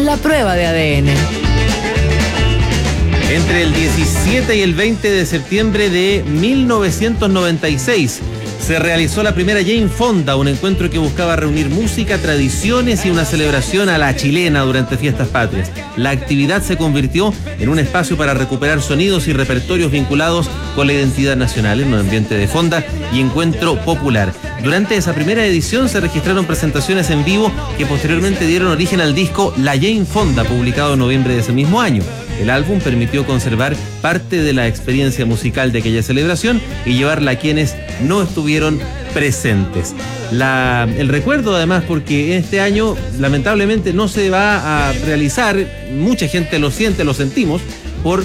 la prueba de ADN. Entre el 17 y el 20 de septiembre de 1996 se realizó la primera Jane Fonda, un encuentro que buscaba reunir música, tradiciones y una celebración a la chilena durante fiestas patrias. La actividad se convirtió en un espacio para recuperar sonidos y repertorios vinculados con la identidad nacional en un ambiente de fonda y encuentro popular. Durante esa primera edición se registraron presentaciones en vivo que posteriormente dieron origen al disco La Jane Fonda, publicado en noviembre de ese mismo año. El álbum permitió conservar parte de la experiencia musical de aquella celebración y llevarla a quienes no estuvieron presentes. El recuerdo, además, porque este año lamentablemente no se va a realizar, mucha gente lo siente, lo sentimos, por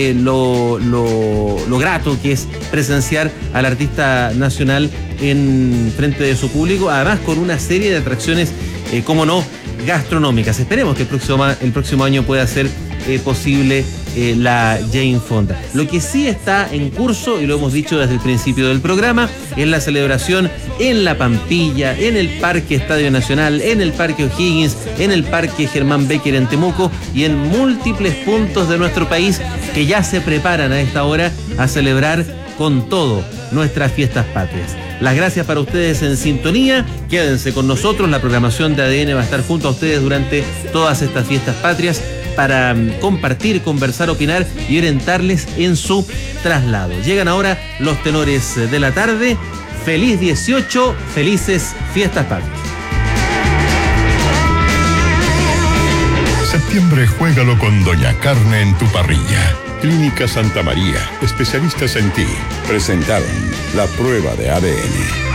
lo grato que es presenciar al artista nacional en frente de su público, además con una serie de atracciones, como no, gastronómicas. Esperemos que el próximo año pueda ser posible la Jane Fonda. Lo que sí está en curso, y lo hemos dicho desde el principio del programa, es la celebración en La Pampilla, en el Parque Estadio Nacional, en el Parque O'Higgins, en el Parque Germán Becker en Temuco y en múltiples puntos de nuestro país que ya se preparan a esta hora a celebrar con todo nuestras fiestas patrias. Las gracias para ustedes en sintonía. Quédense con nosotros. La programación de ADN va a estar junto a ustedes durante todas estas fiestas patrias para compartir, conversar, opinar y orientarles en su traslado. Llegan ahora los tenores de la tarde. Feliz 18, felices fiestas patrias. Septiembre, juégalo con Doña Carne en tu parrilla. Clínica Santa María, especialistas en ti, presentaron la prueba de ADN.